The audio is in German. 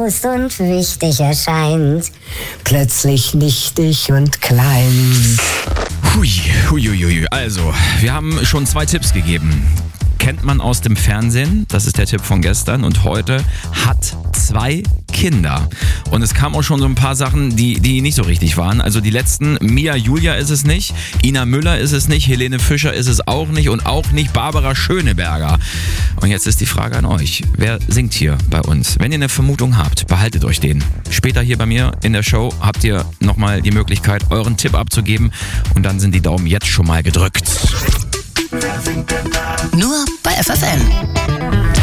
groß und wichtig erscheint, plötzlich nichtig und klein. Hui. Also, wir haben schon 2 Tipps gegeben. Kennt man aus dem Fernsehen, das ist der Tipp von gestern, und heute hat 2 Kinder. Und es kamen auch schon so ein paar Sachen, die nicht so richtig waren. Also die letzten, Mia Julia ist es nicht, Ina Müller ist es nicht, Helene Fischer ist es auch nicht und auch nicht Barbara Schöneberger. Und jetzt ist die Frage an euch, wer singt hier bei uns? Wenn ihr eine Vermutung habt, behaltet euch den. Später hier bei mir in der Show habt ihr nochmal die Möglichkeit, euren Tipp abzugeben und dann sind die Daumen jetzt schon mal gedrückt. Nur bei FFN.